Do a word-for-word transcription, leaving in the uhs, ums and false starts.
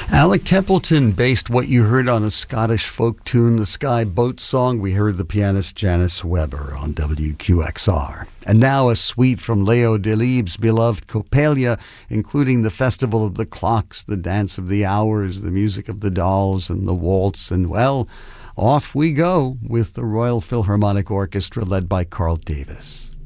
Alec Templeton based what you heard on a Scottish folk tune, the Sky Boat Song. We heard the pianist Janice Weber on W Q X R. And now a suite from Leo Delibes' beloved Coppelia, including the Festival of the Clocks, the Dance of the Hours, the Music of the Dolls, and the Waltz. And, well, off we go with the Royal Philharmonic Orchestra led by Carl Davis.